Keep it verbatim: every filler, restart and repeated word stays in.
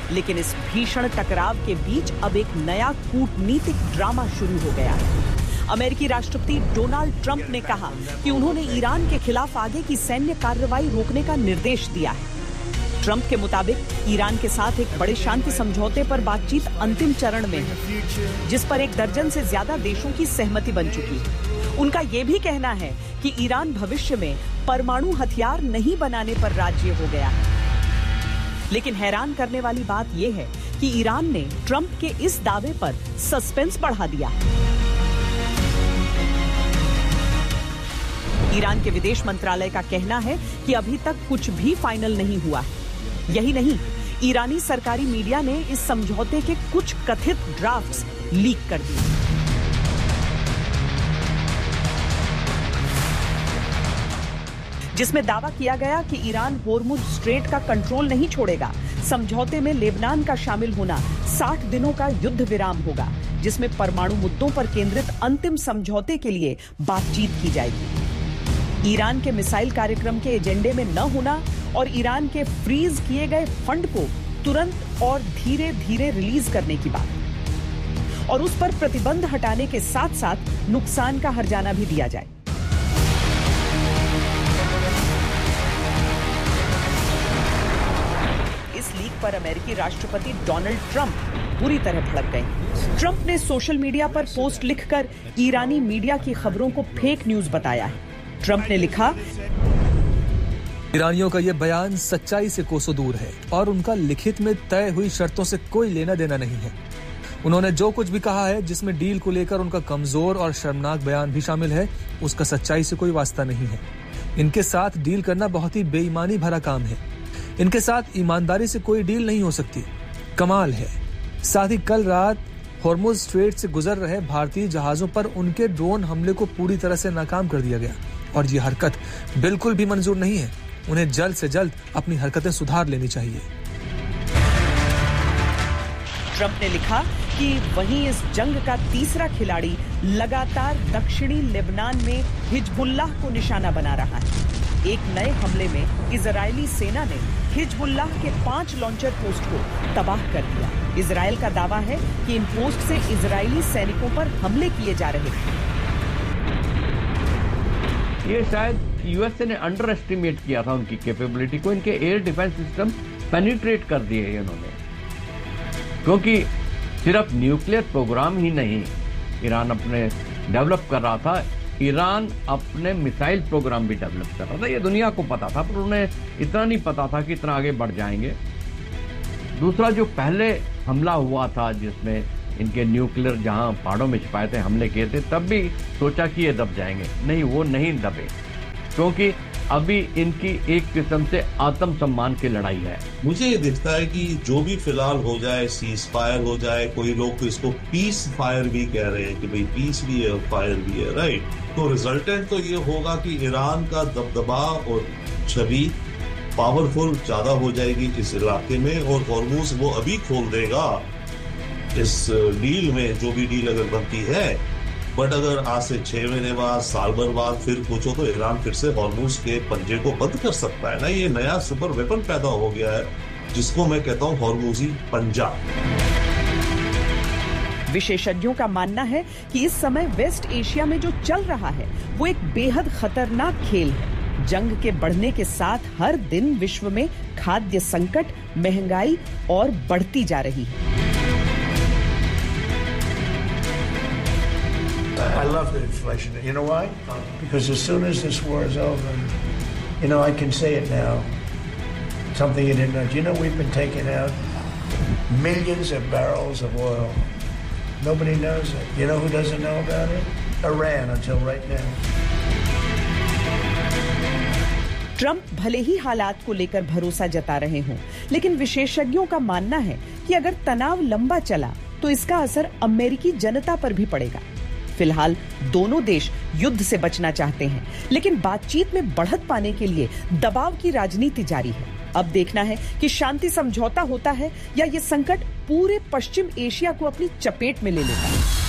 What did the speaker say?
लेकिन इस भीषण टकराव के बीच अब एक नया कूटनीतिक ड्रामा शुरू हो गया है। अमेरिकी राष्ट्रपति डोनाल्ड ट्रंप ने कहा कि उन्होंने ईरान के खिलाफ आगे की सैन्य कार्रवाई रोकने का निर्देश दिया है। ट्रंप के मुताबिक ईरान के साथ एक बड़े शांति समझौते पर बातचीत अंतिम चरण में है, जिस पर एक दर्जन से ज्यादा देशों की सहमति बन चुकी है। उनका यह भी कहना है कि ईरान भविष्य में परमाणु हथियार नहीं बनाने पर राजी हो गया है। लेकिन हैरान करने वाली बात यह है कि ईरान ने ट्रंप के इस दावे पर सस्पेंस बढ़ा दिया। ईरान के विदेश मंत्रालय का कहना है कि अभी तक कुछ भी फाइनल नहीं हुआ है। यही नहीं, ईरानी सरकारी मीडिया ने इस समझौते के कुछ कथित ड्राफ्ट्स लीक कर दिए। जिसमें दावा किया गया कि ईरान होर्मुज स्ट्रेट का कंट्रोल नहीं छोड़ेगा। समझौते में लेबनान का शामिल होना साठ दिनों का युद्ध विराम होगा, जिसमें परमाणु मुद्दों पर केंद्रित अंतिम समझौते के लिए बातचीत की जाएगी। ईरान के मिसाइल कार्यक्रम के एजेंडे में न होना और ईरान के फ्रीज किए गए फंड को तुरंत और धीरे धीरे रिलीज करने की बात, और उस पर प्रतिबंध हटाने के साथ साथ नुकसान का हर्जाना भी दिया जाए। इस लीक पर अमेरिकी राष्ट्रपति डोनाल्ड ट्रंप पूरी तरह भड़क गए। ट्रंप ने सोशल मीडिया पर पोस्ट लिखकर ईरानी मीडिया की खबरों को फेक न्यूज बताया है। ट्रंप ने लिखा, ईरानियों का यह बयान सच्चाई से कोसों दूर है और उनका लिखित में तय हुई शर्तों से कोई लेना देना नहीं है। उन्होंने जो कुछ भी कहा है, जिसमें डील को लेकर उनका कमजोर और शर्मनाक बयान भी शामिल है, उसका सच्चाई से कोई वास्ता नहीं है। इनके साथ डील करना बहुत ही बेईमानी भरा काम है। इनके साथ ईमानदारी से कोई डील नहीं हो सकती। कमाल है। साथ ही कल रात होर्मुज स्ट्रेट से गुजर रहे भारतीय जहाजों पर उनके ड्रोन हमले को पूरी तरह से नाकाम कर दिया गया, और ये हरकत बिल्कुल भी मंजूर नहीं है। उन्हें जल्द से जल्द अपनी हरकतें सुधार लेनी चाहिए। ट्रंप ने लिखा कि वहीं इस जंग का तीसरा खिलाड़ी लगातार दक्षिणी लेबनान में हिजबुल्लाह को निशाना बना रहा है। एक नए हमले में इजरायली सेना ने हिजबुल्लाह के पांच लॉन्चर पोस्ट को तबाह कर दिया। इजरायल का दावा है कि इन पोस्ट से इजरायली सैनिकों पर हमले किए जा रहे हैं। ये शायद यूएसए ने अंडर एस्टिमेट किया था उनकी कैपेबिलिटी को। इनके एयर डिफेंस सिस्टम पेनिट्रेट कर दिए हैं इन्होंने, क्योंकि सिर्फ न्यूक्लियर प्रोग्राम ही नहीं ईरान अपने डेवलप कर रहा था, ईरान अपने मिसाइल प्रोग्राम भी डेवलप कर रहा था। ये दुनिया को पता था, पर उन्हें इतना नहीं पता था कि इतना आगे बढ़ जाएंगे। दूसरा, जो पहले हमला हुआ था जिसमें इनके न्यूक्लियर जहां पहाड़ों में छिपाए थे हमले किए थे, तब भी सोचा कि ये दब जाएंगे। नहीं, वो नहीं दबे, क्योंकि अभी इनकी एक किस्म से आत्मसम्मान की लड़ाई है। मुझे ये दिखता है कि जो भी फिलहाल हो जाए, सीज फायर हो जाए, कोई लोग तो इसको पीस फायर भी कह रहे हैं कि भाई पीस भी है और फायर भी है, राइट। तो रिजल्टेंट तो ये होगा कि ईरान का दबदबा और छवि पावरफुल ज्यादा हो जाएगी इस इलाके में, और हॉर्मुज वो अभी खोल देगा इस डील में, जो भी डील अगर बनती है। बट अगर आज से छह महीने बाद, साल भर बाद फिर पूछो तो ईरान फिर से हॉर्मुज के पंजे को बंद कर सकता है ना। ये नया सुपर वेपन पैदा हो गया है, जिसको मैं कहता हूं हॉर्मुजी पंजा। विशेषज्ञों का मानना है कि इस समय वेस्ट एशिया में जो चल रहा है वो एक बेहद खतरनाक खेल है। जंग के बढ़ने के साथ हर दिन विश्व में खाद्य संकट, महंगाई और बढ़ती जा रही है। I love the inflation. You know why? Because as soon as this war is over, you know, I can say it now. Something you didn't know. Do you know we've been taking out millions of barrels of oil? Nobody knows it. You know who doesn't know about it? Iran until right now. Trump भले ही हालात को लेकर भरोसा जता रहे हों, लेकिन विशेषज्ञों का मानना है कि अगर तनाव लंबा चला तो इसका असर अमेरिकी जनता पर भी पड़ेगा। फिलहाल दोनों देश युद्ध से बचना चाहते हैं, लेकिन बातचीत में बढ़त पाने के लिए दबाव की राजनीति जारी है। अब देखना है कि शांति समझौता होता है या ये संकट पूरे पश्चिम एशिया को अपनी चपेट में ले लेता है।